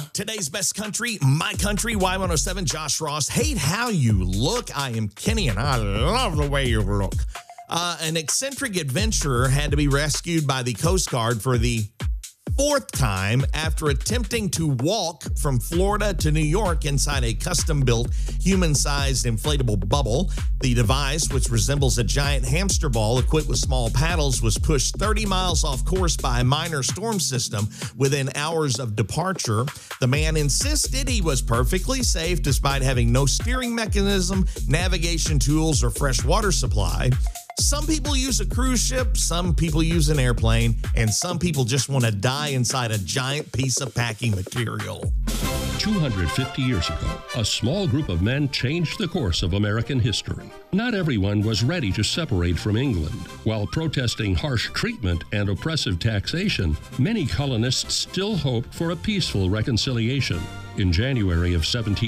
Today's best country, my country, Y107, Josh Ross. Hate how you look. I am Kenny, and I love the way you look. An eccentric adventurer had to be rescued by the Coast Guard for the fourth time after attempting to walk from Florida to New York inside a custom-built, human-sized inflatable bubble. The device, which resembles a giant hamster ball equipped with small paddles, was pushed 30 miles off course by a minor storm system within hours of departure. The man insisted he was perfectly safe despite having no steering mechanism, navigation tools, or fresh water supply. Some people use a cruise ship, some people use an airplane, and some people just want to die inside a giant piece of packing material. 250 years ago, a small group of men changed the course of American history. Not everyone was ready to separate from England. While protesting harsh treatment and oppressive taxation, many colonists still hoped for a peaceful reconciliation. In January of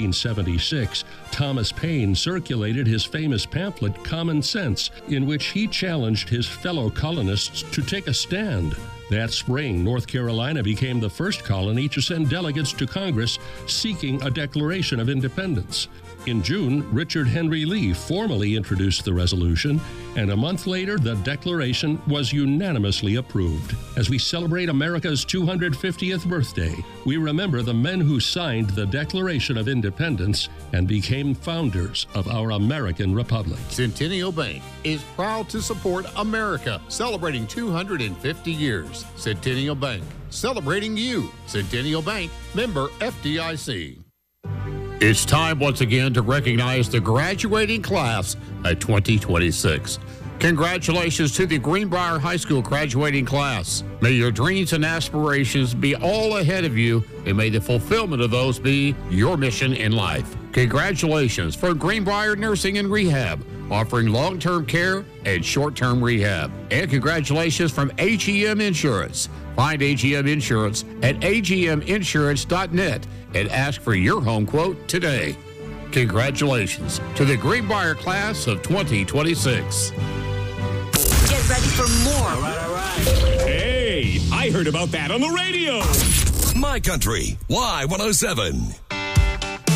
1776, Thomas Paine circulated his famous pamphlet, Common Sense, in which he challenged his fellow colonists to take a stand. That spring, North Carolina became the first colony to send delegates to Congress seeking a declaration of independence. In June, Richard Henry Lee formally introduced the resolution, and a month later, the declaration was unanimously approved. As we celebrate America's 250th birthday, we remember the men who signed the Declaration of Independence and became founders of our American Republic. Centennial Bank is proud to support America, celebrating 250 years. Centennial Bank, celebrating you. Centennial Bank, member FDIC. It's time once again to recognize the graduating class of 2026. Congratulations to the Greenbrier High School graduating class. May your dreams and aspirations be all ahead of you, and may the fulfillment of those be your mission in life. Congratulations for Greenbrier Nursing and Rehab, offering long-term care and short-term rehab. And congratulations from AGM Insurance. Find AGM Insurance at agminsurance.net and ask for your home quote today. Congratulations to the Greenbrier class of 2026. Get ready for more. All right. Hey, I heard about that on the radio. My Country, Y107.